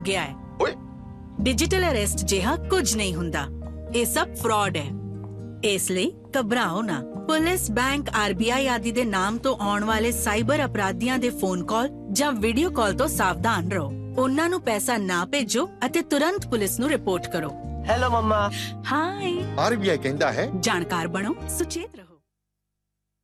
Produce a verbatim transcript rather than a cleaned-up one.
ਗਿਆ ਹੈ। ਓਏ ਡਿजिटल ਅਰੈਸਟ ਜਿਹਾ ਕੁਝ ਨਹੀਂ ਹੁੰਦਾ, ਇਹ ਸਭ ਫਰਾਡ ਹੈ। ਇਸ ਲਈ ਘਬਰਾਓ ਨਾ। ਪੁਲਿਸ, ਬੈਂਕ, ਆਰਬੀਆਈ ਆਦਿ ਦੇ ਨਾਮ ਤੋਂ ਆਉਣ ਵਾਲੇ ਸਾਈਬਰ ਅਪਰਾਧੀਆਂ ਦੇ ਫੋਨ ਕਾਲ ਜਾਂ ਵੀਡੀਓ ਕਾਲ ਤੋਂ ਸਾਵਧਾਨ ਰਹੋ। ਉਹਨਾਂ ਨੂੰ ਪੈਸਾ ਨਾ ਭੇਜੋ ਅਤੇ ਤੁਰੰਤ ਪੁਲਿਸ ਨੂੰ ਰਿਪੋਰਟ ਕਰੋ। ਹੈਲੋ ਮੰਮਾ। ਹਾਈ। ਆਰਬੀਆਈ ਕਹਿੰਦਾ ਹੈ ਜਾਣਕਾਰ ਬਣੋ, ਸੁਚੇਤ ਰਹੋ।